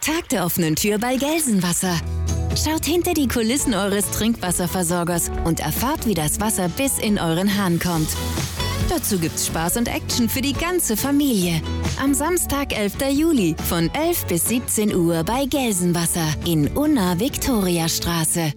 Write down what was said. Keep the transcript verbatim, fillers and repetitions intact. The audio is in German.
Tag der offenen Tür bei Gelsenwasser. Schaut hinter die Kulissen eures Trinkwasserversorgers und erfahrt, wie das Wasser bis in euren Hahn kommt. Dazu gibt's Spaß und Action für die ganze Familie. Am Samstag, elfter Juli von elf bis siebzehn Uhr bei Gelsenwasser in Unna Viktoriastraße.